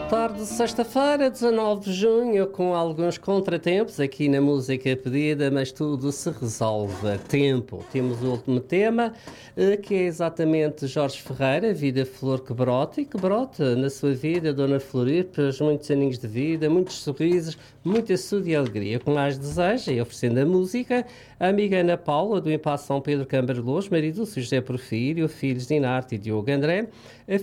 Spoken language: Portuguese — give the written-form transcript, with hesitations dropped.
tarde, sexta-feira, 19 de junho, com alguns contratempos aqui na música pedida, mas tudo se resolve a tempo. Temos o último tema, que é exatamente Jorge Ferreira, Vida Flor que brota, e que brota na sua vida, Dona Floripas, muitos aninhos de vida, muitos sorrisos, muita saúde e alegria. Com mais deseja e oferecendo a música, a amiga Ana Paula, do Impasse São Pedro Câmara de Lourdes, marido José Porfírio, filhos Dinarte e Diogo André, a